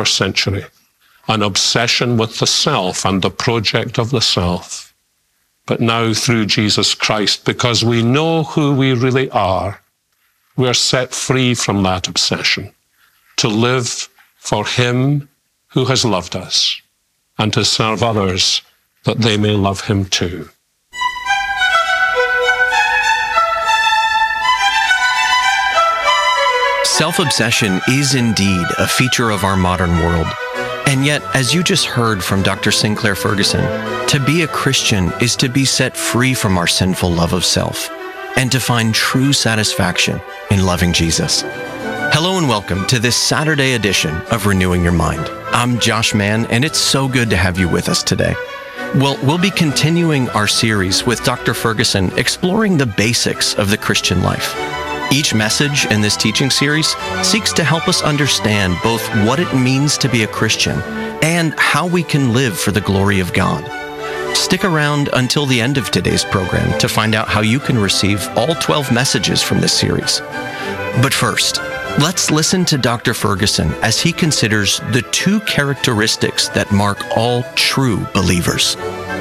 21st century, an obsession with the self and the project of the self. But now through Jesus Christ, because we know who we really are, we are set free from that obsession to live for Him who has loved us and to serve others that they may love Him too. Self-obsession is indeed a feature of our modern world. And yet, as you just heard from Dr. Sinclair Ferguson, to be a Christian is to be set free from our sinful love of self and to find true satisfaction in loving Jesus. Hello and welcome to this Saturday edition of Renewing Your Mind. I'm Josh Mann, and it's so good to have you with us today. Well, we'll be continuing our series with Dr. Ferguson, exploring the basics of the Christian life. Each message in this teaching series seeks to help us understand both what it means to be a Christian and how we can live for the glory of God. Stick around until the end of today's program to find out how you can receive all 12 messages from this series. But first, let's listen to Dr. Ferguson as he considers the two characteristics that mark all true believers.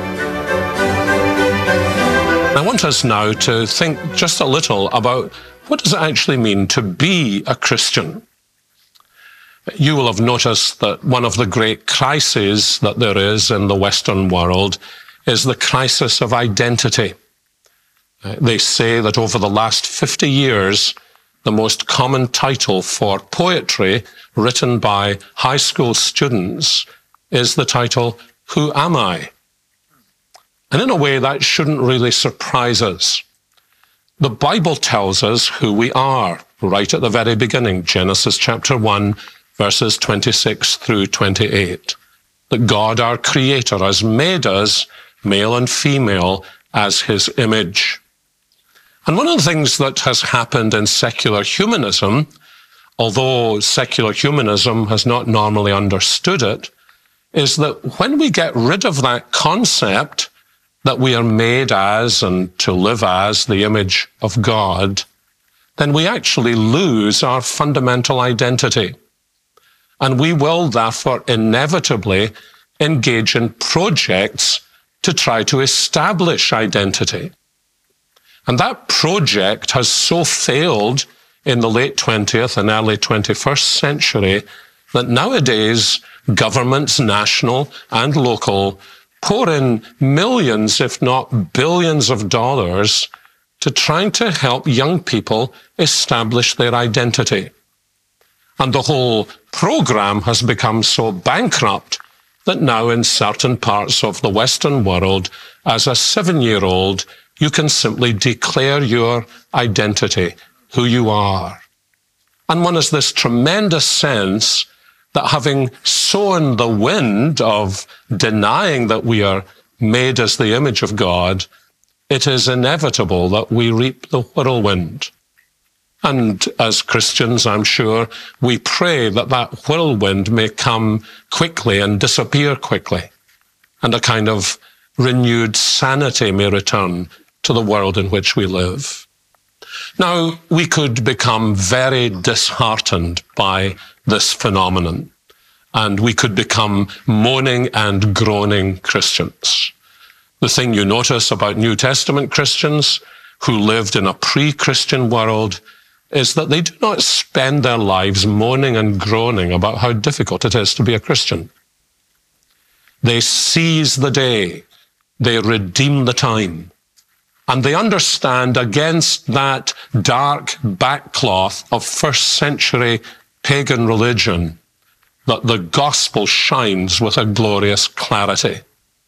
I want us now to think just a little about what does it actually mean to be a Christian? You will have noticed that one of the great crises that there is in the Western world is the crisis of identity. They say that over the last 50 years, the most common title for poetry written by high school students is the title, "Who Am I?" And in a way, that shouldn't really surprise us. The Bible tells us who we are right at the very beginning, Genesis chapter 1, verses 26 through 28. That God, our Creator, has made us male and female as His image. And one of the things that has happened in secular humanism, although secular humanism has not normally understood it, is that when we get rid of that concept that we are made as and to live as the image of God, then we actually lose our fundamental identity. And we will therefore inevitably engage in projects to try to establish identity. And that project has so failed in the late 20th and early 21st century that nowadays governments, national and local, pour in millions, if not billions of dollars to trying to help young people establish their identity. And the whole program has become so bankrupt that now in certain parts of the Western world, as a 7-year-old, you can simply declare your identity, who you are. And one has this tremendous sense that having sown the wind of denying that we are made as the image of God, it is inevitable that we reap the whirlwind. And as Christians, I'm sure, we pray that that whirlwind may come quickly and disappear quickly, and a kind of renewed sanity may return to the world in which we live. Now, we could become very disheartened by this phenomenon, and we could become moaning and groaning Christians. The thing you notice about New Testament Christians who lived in a pre-Christian world is that they do not spend their lives moaning and groaning about how difficult it is to be a Christian. They seize the day, they redeem the time, and they understand against that dark backcloth of first century pagan religion that the gospel shines with a glorious clarity.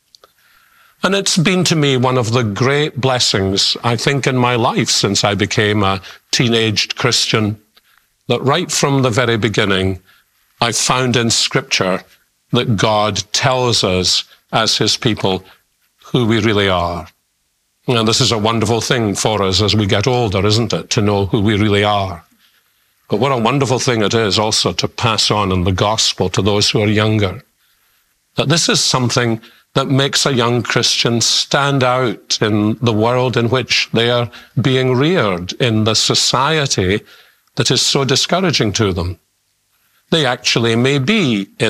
And it's been to me one of the great blessings, I think, in my life since I became a teenaged Christian, that right from the very beginning, I found in Scripture that God tells us as His people who we really are. And this is a wonderful thing for us as we get older, isn't it, to know who we really are. But what a wonderful thing it is also to pass on in the gospel to those who are younger. That this is something that makes a young Christian stand out in the world in which they are being reared, in the society that is so discouraging to them. They actually may be in